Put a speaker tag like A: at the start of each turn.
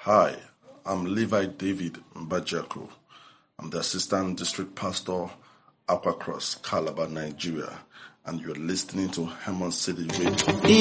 A: Hi, I'm Levi David Mbajako. I'm the Assistant District Pastor, Aqua Cross, Calabar, Nigeria, and you're listening to Hemon City Radio.